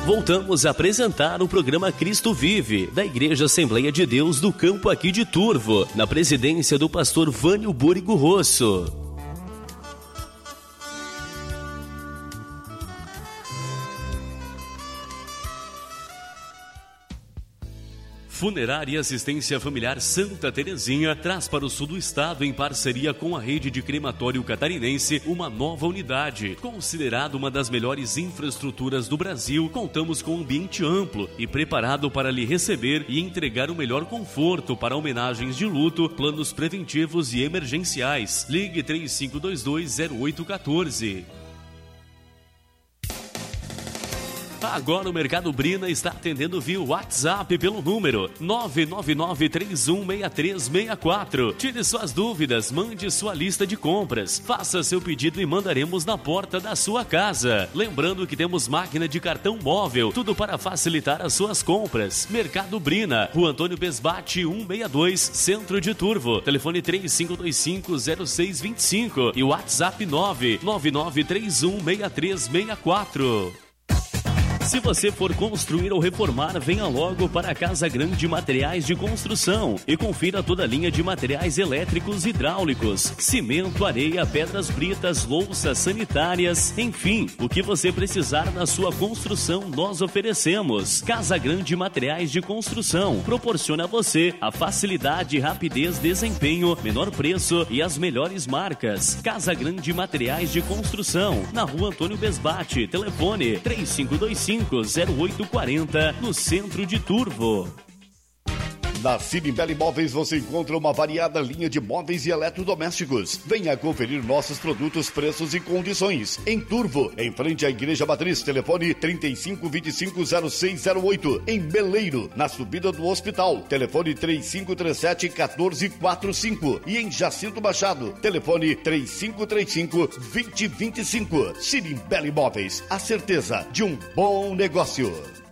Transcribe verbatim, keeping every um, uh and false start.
Voltamos a apresentar o programa Cristo Vive, da Igreja Assembleia de Deus do Campo aqui de Turvo, na presidência do pastor Vânio Búrigo Rosso. Funerária e Assistência Familiar Santa Terezinha traz para o sul do estado, em parceria com a rede de crematório catarinense, uma nova unidade. Considerada uma das melhores infraestruturas do Brasil, contamos com um ambiente amplo e preparado para lhe receber e entregar o melhor conforto para homenagens de luto, planos preventivos e emergenciais. Ligue três cinco dois dois, zero oito um quatro. Agora o Mercado Brina está atendendo via WhatsApp pelo número nove nove nove, três um seis três seis quatro. Tire suas dúvidas, mande sua lista de compras, faça seu pedido e mandaremos na porta da sua casa. Lembrando que temos máquina de cartão móvel, tudo para facilitar as suas compras. Mercado Brina, Rua Antônio Besbate cento e sessenta e dois, Centro de Turvo. Telefone três cinco dois cinco, zero seis dois cinco e WhatsApp nove nove nove, três um seis três seis quatro. Se você for construir ou reformar, venha logo para a Casa Grande Materiais de Construção e confira toda a linha de materiais elétricos e hidráulicos, cimento, areia, pedras britas, louças sanitárias, enfim, o que você precisar na sua construção nós oferecemos. Casa Grande Materiais de Construção proporciona a você a facilidade, rapidez, desempenho, menor preço e as melhores marcas. Casa Grande Materiais de Construção, na Rua Antônio Besbate, telefone três cinco dois cinco, zero oito quatro zero, no centro de Turvo. Na Sirimbela Imóveis você encontra uma variada linha de móveis e eletrodomésticos. Venha conferir nossos produtos, preços e condições. Em Turvo, em frente à Igreja Matriz, telefone trinta e cinco, vinte e cinco, zero seis zero oito. Em Beleiro, na subida do hospital, telefone três cinco três sete, um quatro quatro cinco. E em Jacinto Machado, telefone três cinco três cinco, dois zero dois cinco. Sirimbela Imóveis, a certeza de um bom negócio.